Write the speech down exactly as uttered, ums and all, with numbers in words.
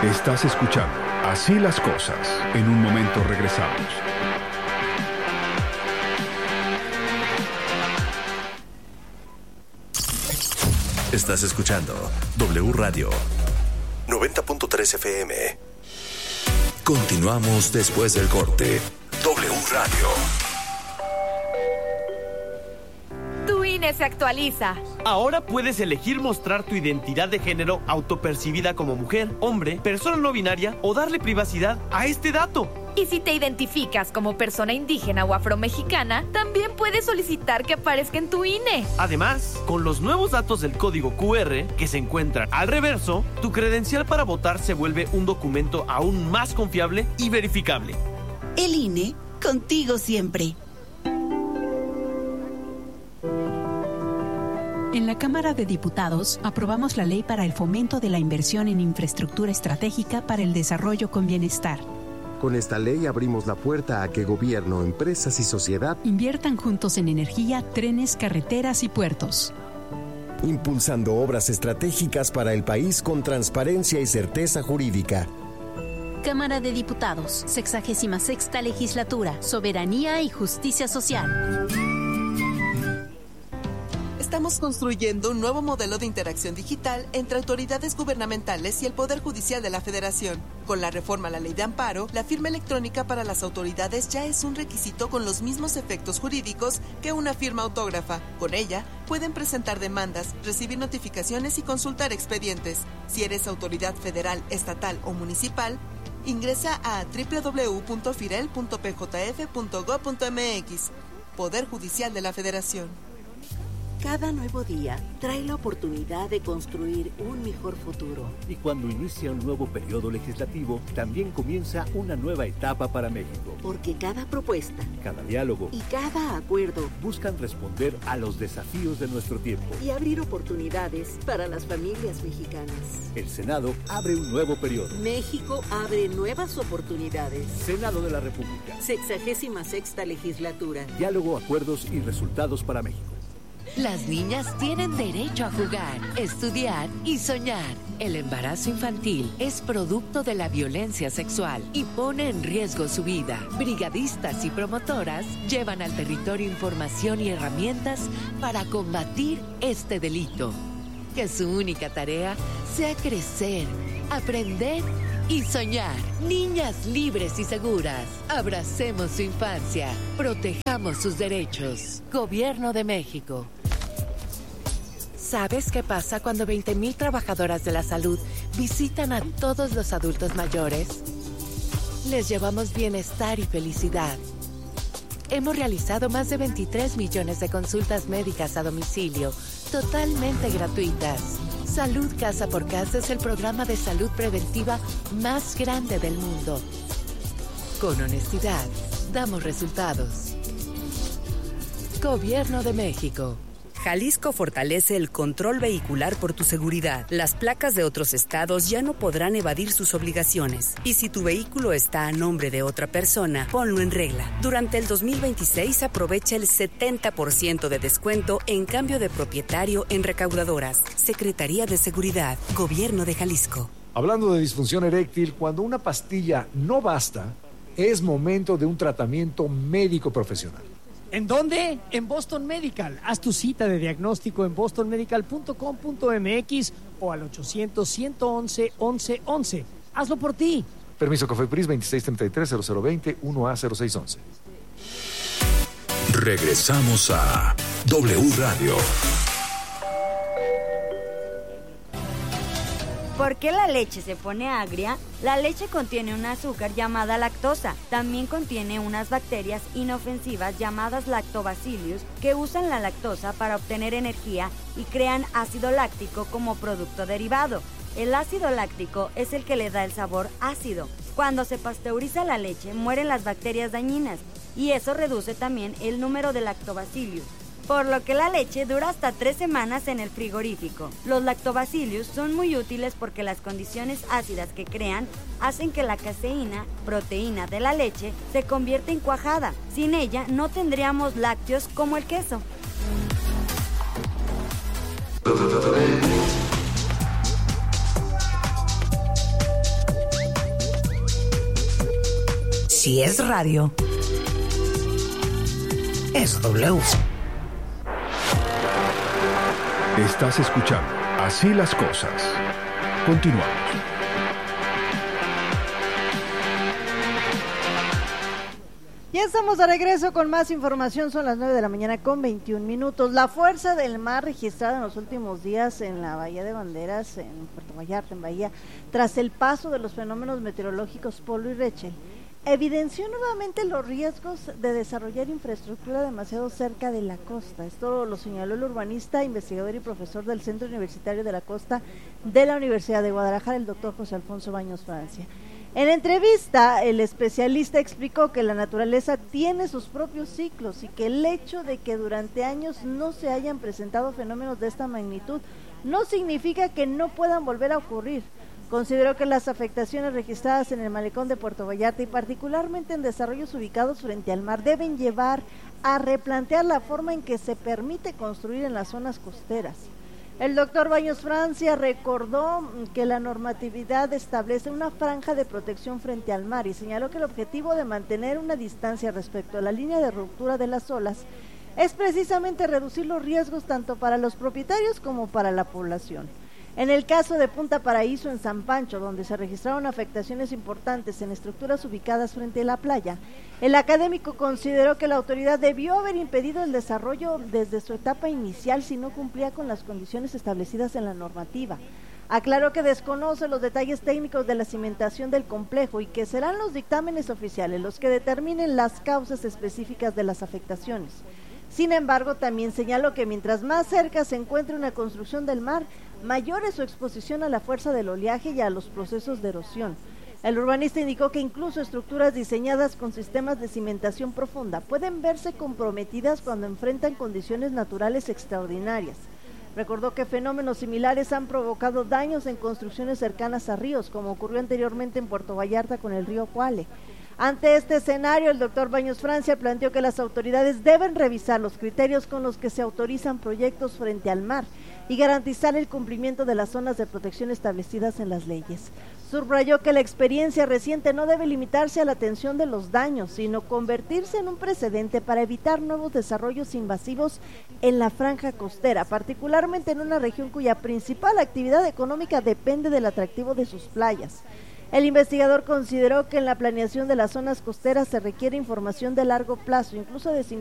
Estás escuchando Así las Cosas. En un momento regresamos. Estás escuchando W Radio noventa punto tres F M. Continuamos después del corte. W Radio. Tu I N E se actualiza. Ahora puedes elegir mostrar tu identidad de género autopercibida como mujer, hombre, persona no binaria o darle privacidad a este dato. Y si te identificas como persona indígena o afromexicana, también puedes solicitar que aparezca en tu I N E. Además, con los nuevos datos del código Q R que se encuentran al reverso, tu credencial para votar se vuelve un documento aún más confiable y verificable. El I N E, contigo siempre. En la Cámara de Diputados aprobamos la ley para el fomento de la inversión en infraestructura estratégica para el desarrollo con bienestar. Con esta ley abrimos la puerta a que gobierno, empresas y sociedad inviertan juntos en energía, trenes, carreteras y puertos. Impulsando obras estratégicas para el país con transparencia y certeza jurídica. Cámara de Diputados, sexagésima sexta legislatura, soberanía y justicia social. Estamos construyendo un nuevo modelo de interacción digital entre autoridades gubernamentales y el Poder Judicial de la Federación. Con la reforma a la Ley de Amparo, la firma electrónica para las autoridades ya es un requisito con los mismos efectos jurídicos que una firma autógrafa. Con ella, pueden presentar demandas, recibir notificaciones y consultar expedientes. Si eres autoridad federal, estatal o municipal, ingresa a doble u doble u doble u punto firel punto p j f punto gob punto m x. Poder Judicial de la Federación. Cada nuevo día trae la oportunidad de construir un mejor futuro. Y cuando inicia un nuevo periodo legislativo, también comienza una nueva etapa para México. Porque cada propuesta, cada diálogo y cada acuerdo buscan responder a los desafíos de nuestro tiempo y abrir oportunidades para las familias mexicanas. El Senado abre un nuevo periodo. México abre nuevas oportunidades. Senado de la República. Sexagésima sexta legislatura. Diálogo, acuerdos y resultados para México. Las niñas tienen derecho a jugar, estudiar y soñar. El embarazo infantil es producto de la violencia sexual y pone en riesgo su vida. Brigadistas y promotoras llevan al territorio información y herramientas para combatir este delito. Que su única tarea sea crecer, aprender y soñar. Niñas libres y seguras. Abracemos su infancia. Protejamos sus derechos. Gobierno de México. ¿Sabes qué pasa cuando veinte mil trabajadoras de la salud visitan a todos los adultos mayores? Les llevamos bienestar y felicidad. Hemos realizado más de veintitrés millones de consultas médicas a domicilio, totalmente gratuitas. Salud Casa por Casa es el programa de salud preventiva más grande del mundo. Con honestidad, damos resultados. Gobierno de México. Jalisco fortalece el control vehicular por tu seguridad. Las placas de otros estados ya no podrán evadir sus obligaciones. Y si tu vehículo está a nombre de otra persona, ponlo en regla. Durante el dos mil veintiséis aprovecha el setenta por ciento de descuento en cambio de propietario en recaudadoras. Secretaría de Seguridad, Gobierno de Jalisco. Hablando de disfunción eréctil, cuando una pastilla no basta, es momento de un tratamiento médico profesional. ¿En dónde? En Boston Medical. Haz tu cita de diagnóstico en boston medical punto com punto m x o al ochocientos, ciento once, once once. Hazlo por ti. Permiso COFEPRIS veintiséis treinta y tres, cero cero veinte, uno A cero seis once. Regresamos a W Radio. ¿Por qué la leche se pone agria? La leche contiene un azúcar llamada lactosa. También contiene unas bacterias inofensivas llamadas lactobacillus que usan la lactosa para obtener energía y crean ácido láctico como producto derivado. El ácido láctico es el que le da el sabor ácido. Cuando se pasteuriza la leche, mueren las bacterias dañinas y eso reduce también el número de lactobacillus, por lo que la leche dura hasta tres semanas en el frigorífico. Los lactobacillus son muy útiles porque las condiciones ácidas que crean hacen que la caseína, proteína de la leche, se convierta en cuajada. Sin ella no tendríamos lácteos como el queso. si es radio, es W. Estás escuchando Así las Cosas. Continuamos. Ya estamos de regreso con más información, son las nueve de la mañana con veintiún minutos. La fuerza del mar registrada en los últimos días en la Bahía de Banderas, en Puerto Vallarta, en Bahía, tras el paso de los fenómenos meteorológicos Polo y Rachel, evidenció nuevamente los riesgos de desarrollar infraestructura demasiado cerca de la costa. Esto lo señaló el urbanista, investigador y profesor del Centro Universitario de la Costa de la Universidad de Guadalajara, el doctor José Alfonso Baños Francia. En entrevista, el especialista explicó que la naturaleza tiene sus propios ciclos y que el hecho de que durante años no se hayan presentado fenómenos de esta magnitud no significa que no puedan volver a ocurrir. Consideró que las afectaciones registradas en el malecón de Puerto Vallarta y particularmente en desarrollos ubicados frente al mar deben llevar a replantear la forma en que se permite construir en las zonas costeras. El doctor Baños Francia recordó que la normatividad establece una franja de protección frente al mar y señaló que el objetivo de mantener una distancia respecto a la línea de ruptura de las olas es precisamente reducir los riesgos tanto para los propietarios como para la población. En el caso de Punta Paraíso en San Pancho, donde se registraron afectaciones importantes en estructuras ubicadas frente a la playa, el académico consideró que la autoridad debió haber impedido el desarrollo desde su etapa inicial si no cumplía con las condiciones establecidas en la normativa. Aclaró que desconoce los detalles técnicos de la cimentación del complejo y que serán los dictámenes oficiales los que determinen las causas específicas de las afectaciones. Sin embargo, también señaló que mientras más cerca se encuentre una construcción del mar, mayor es su exposición a la fuerza del oleaje y a los procesos de erosión. El urbanista indicó que incluso estructuras diseñadas con sistemas de cimentación profunda pueden verse comprometidas cuando enfrentan condiciones naturales extraordinarias. Recordó que fenómenos similares han provocado daños en construcciones cercanas a ríos, como ocurrió anteriormente en Puerto Vallarta con el río Cuale. Ante este escenario, el doctor Baños Francia planteó que las autoridades deben revisar los criterios con los que se autorizan proyectos frente al mar y garantizar el cumplimiento de las zonas de protección establecidas en las leyes. Subrayó que la experiencia reciente no debe limitarse a la atención de los daños, sino convertirse en un precedente para evitar nuevos desarrollos invasivos en la franja costera, particularmente en una región cuya principal actividad económica depende del atractivo de sus playas. El investigador consideró que en la planeación de las zonas costeras se requiere información de largo plazo, incluso de